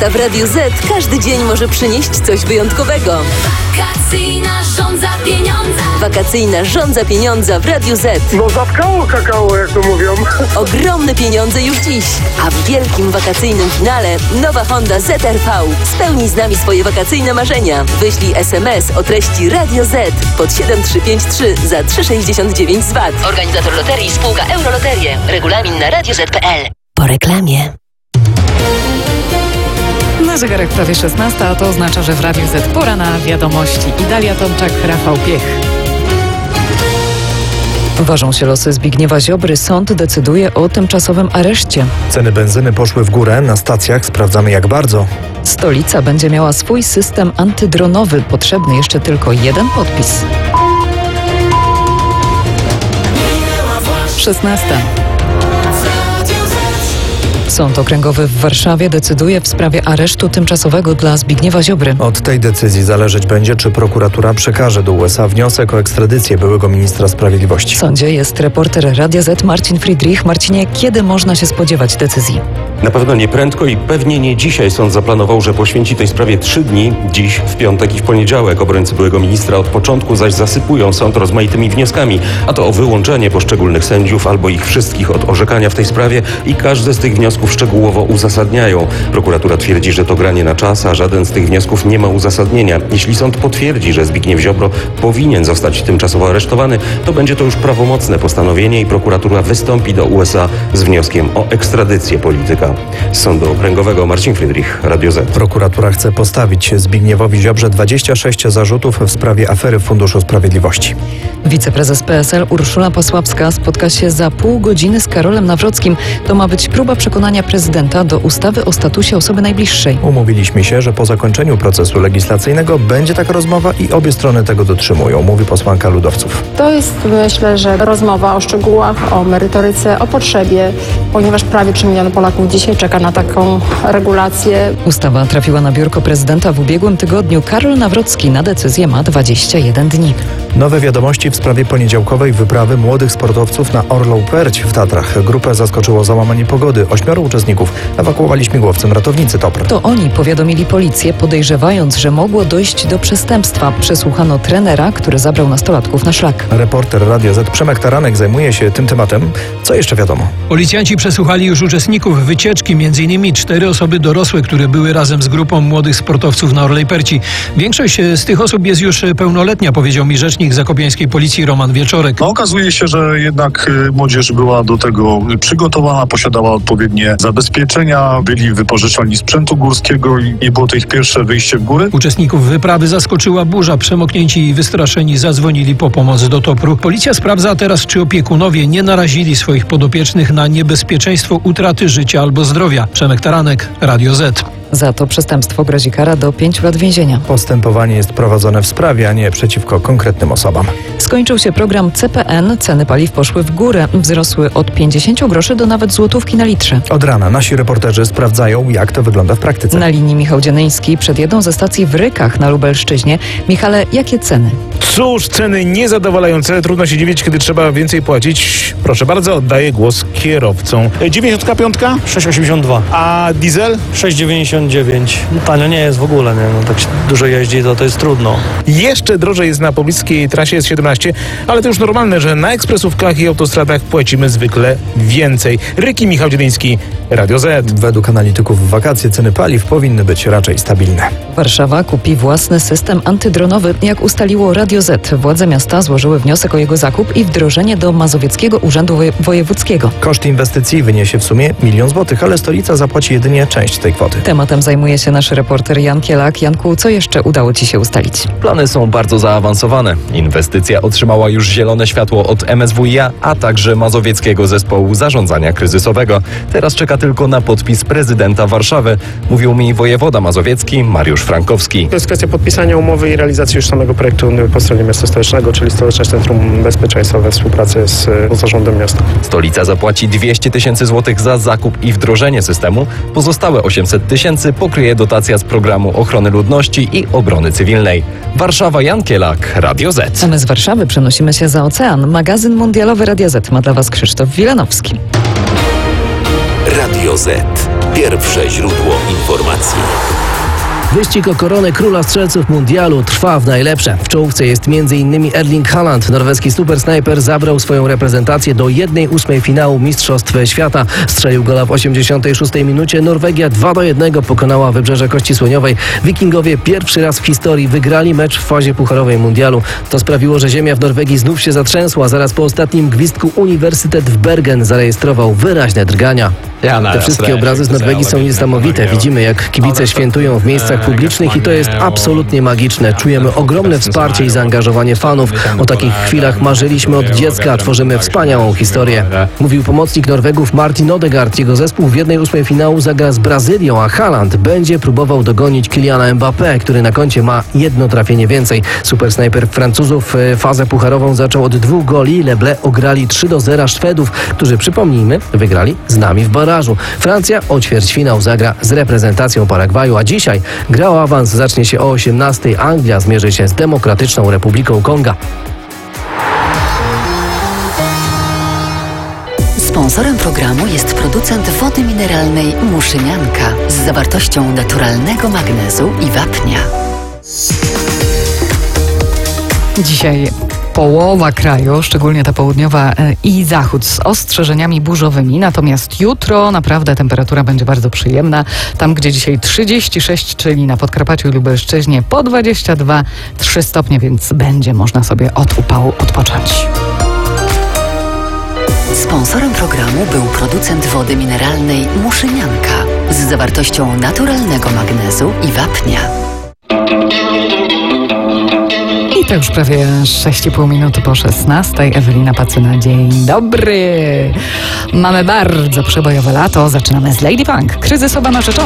lata w Radiu Z każdy dzień może przynieść coś wyjątkowego. Wakacyjna żądza pieniądza. Wakacyjna żądza pieniądza w Radiu Z. No zatkało kakao, jak to mówią. Ogromne pieniądze już dziś. A w wielkim wakacyjnym finale nowa Honda ZR-V. Spełnij z nami swoje wakacyjne marzenia. Wyślij SMS o treści Radio Z pod 7353 za 3,69 z VAT. Organizator loterii spółka Euroloterie. Regulamin na radioz.pl. Po reklamie. Na zegarek prawie 16, a to oznacza, że w Radiu Z pora na wiadomości. Dalia Tomczak, Rafał Piech. Ważą się losy Zbigniewa Ziobry. Sąd decyduje o tymczasowym areszcie. Ceny benzyny poszły w górę. Na stacjach sprawdzamy jak bardzo. Stolica będzie miała swój system antydronowy. Potrzebny jeszcze tylko jeden podpis. 16. Sąd Okręgowy w Warszawie decyduje w sprawie aresztu tymczasowego dla Zbigniewa Ziobry. Od tej decyzji zależeć będzie, czy prokuratura przekaże do USA wniosek o ekstradycję byłego ministra sprawiedliwości. W sądzie jest reporter Radia Z Marcin Friedrich. Marcinie, kiedy można się spodziewać decyzji? Na pewno nie prędko i pewnie nie dzisiaj. Sąd zaplanował, że poświęci tej sprawie 3 dni, dziś, w piątek i w poniedziałek. Obrońcy byłego ministra od początku zaś zasypują sąd rozmaitymi wnioskami, a to o wyłączenie poszczególnych sędziów albo ich wszystkich od orzekania w tej sprawie i każdy z tych wniosków szczegółowo uzasadniają. Prokuratura twierdzi, że to granie na czas, a żaden z tych wniosków nie ma uzasadnienia. Jeśli sąd potwierdzi, że Zbigniew Ziobro powinien zostać tymczasowo aresztowany, to będzie to już prawomocne postanowienie i prokuratura wystąpi do USA z wnioskiem o ekstradycję polityka. Z Sądu Okręgowego Marcin Friedrich, Radio Z. Prokuratura chce postawić Zbigniewowi Ziobrze 26 zarzutów w sprawie afery w Funduszu Sprawiedliwości. Wiceprezes PSL Urszula Pasławska spotka się za pół godziny z Karolem Nawrockim. To ma być próba przekonania prezydenta do ustawy o statusie osoby najbliższej. Umówiliśmy się, że po zakończeniu procesu legislacyjnego będzie taka rozmowa i obie strony tego dotrzymują, mówi posłanka Ludowców. To jest, myślę, że rozmowa o szczegółach, o merytoryce, o potrzebie, ponieważ prawie 3 miliony Polaków dzisiaj czeka na taką regulację. Ustawa trafiła na biurko prezydenta w ubiegłym tygodniu. Karol Nawrocki na decyzję ma 21 dni. Nowe wiadomości w sprawie poniedziałkowej wyprawy młodych sportowców na Orlą Perć w Tatrach. Grupę zaskoczyło załamanie pogody. 8 uczestników ewakuowali śmigłowcem ratownicy TOPR. To oni powiadomili policję, podejrzewając, że mogło dojść do przestępstwa. Przesłuchano trenera, który zabrał nastolatków na szlak. Reporter Radia Z Przemek Taranek zajmuje się tym tematem. Co jeszcze wiadomo? Policjanci przesłuchali już uczestników wycieczki, m.in. 4 osoby dorosłe, które były razem z grupą młodych sportowców na Orlej Perci. Większość z tych osób jest już pełnoletnia, powiedział mi rzecznik zakopiańskiej policji Roman Wieczorek. No, okazuje się, że jednak młodzież była do tego przygotowana, posiadała odpowiednie zabezpieczenia, byli wypożyczalni sprzętu górskiego i nie było to ich pierwsze wyjście w góry. Uczestników wyprawy zaskoczyła burza. Przemoknięci i wystraszeni zadzwonili po pomoc do TOPR-u. Policja sprawdza teraz, czy opiekunowie nie narazili swoich podopiecznych na niebezpieczeństwo utraty życia albo zdrowia. Przemek Taranek, Radio Z. Za to przestępstwo grozi kara do 5 lat więzienia. Postępowanie jest prowadzone w sprawie, a nie przeciwko konkretnym osobom. Skończył się program CPN. Ceny paliw poszły w górę. Wzrosły od 50 groszy do nawet złotówki na litrze. Od rana nasi reporterzy sprawdzają, jak to wygląda w praktyce. Na linii Michał Dzianyński przed jedną ze stacji w Rykach na Lubelszczyźnie. Michale, jakie ceny? Cóż, ceny niezadowalające. Trudno się dziwić, kiedy trzeba więcej płacić. Proszę bardzo, oddaję głos kierowcom. 95, 6,82. a diesel? 6,99. Tanio nie jest w ogóle, nie? No, tak się dużo jeździ, to jest trudno. Jeszcze drożej jest na pobliskiej trasie S17, ale to już normalne, że na ekspresówkach i autostradach płacimy zwykle więcej. Ryki, Michał Dzieliński, Radio Z. Według analityków w wakacje ceny paliw powinny być raczej stabilne. Warszawa kupi własny system antydronowy. Jak ustaliło Radio Z, władze miasta złożyły wniosek o jego zakup i wdrożenie do Mazowieckiego Urzędu Wojewódzkiego. Koszt inwestycji wyniesie w sumie 1 000 000 złotych, ale stolica zapłaci jedynie część tej kwoty. Tematem zajmuje się nasz reporter Jan Kielak. Janku, co jeszcze udało Ci się ustalić? Plany są bardzo zaawansowane. Inwestycja otrzymała już zielone światło od MSWiA, a także Mazowieckiego Zespołu Zarządzania Kryzysowego. Teraz czeka tylko na podpis prezydenta Warszawy, mówił mi wojewoda mazowiecki Mariusz Frankowski. To jest kwestia podpisania umowy i realizacji już samego projektu po stronie miasta stołecznego, czyli Stołeczne Centrum Bezpieczeństwa we współpracy z zarządem miasta. Stolica zapłaci 200 000 złotych za zakup i wdrożenie systemu. Pozostałe 800 000 pokryje dotacja z Programu Ochrony Ludności i Obrony Cywilnej. Warszawa, Jan Kielak, Radio Z. A my z Warszawy przenosimy się za ocean. Magazyn mundialowy Radia Z ma dla Was Krzysztof Wilanowski. Radio Z. Pierwsze źródło informacji. Wyścig o koronę króla strzelców mundialu trwa w najlepsze. W czołówce jest m.in. Erling Haaland. Norweski supersnajper zabrał swoją reprezentację do 1/8 finału Mistrzostw Świata. Strzelił gola w 86 minucie. Norwegia 2-1 pokonała Wybrzeże Kości Słoniowej. Wikingowie pierwszy raz w historii wygrali mecz w fazie pucharowej mundialu. To sprawiło, że ziemia w Norwegii znów się zatrzęsła. Zaraz po ostatnim gwizdku Uniwersytet w Bergen zarejestrował wyraźne drgania. Te wszystkie obrazy z Norwegii są niesamowite. Widzimy, jak kibice świętują w miejscach publicznych i to jest absolutnie magiczne. Czujemy ogromne wsparcie i zaangażowanie fanów. O takich chwilach marzyliśmy od dziecka. Tworzymy wspaniałą historię. Mówił pomocnik Norwegów Martin Odegaard. Jego zespół w 1/8 finału zagra z Brazylią, a Haaland będzie próbował dogonić Kyliana Mbappé, który na koncie ma jedno trafienie więcej. Supersnajper Francuzów fazę pucharową zaczął od 2 goli. Leble ograli 3-0 Szwedów, którzy, przypomnijmy, wygrali z nami w barażu. Francja o ćwierćfinał zagra z reprezentacją Paragwaju, a dzisiaj gra o awans zacznie się o 18:00. Anglia zmierzy się z Demokratyczną Republiką Konga. Sponsorem programu jest producent wody mineralnej Muszynianka z zawartością naturalnego magnezu i wapnia. Dzisiaj połowa kraju, szczególnie ta południowa i zachód, z ostrzeżeniami burzowymi. Natomiast jutro naprawdę temperatura będzie bardzo przyjemna. Tam, gdzie dzisiaj 36, czyli na Podkarpaciu i Lubelszczyźnie po 22-3 stopnie, więc będzie można sobie od upału odpocząć. Sponsorem programu był producent wody mineralnej Muszynianka z zawartością naturalnego magnezu i wapnia. I to już prawie 6,5 minuty po 16:00. Ewelina Pacyna, dzień dobry. Mamy bardzo przebojowe lato. Zaczynamy z Lady Punk. Kryzysowa narzeczona.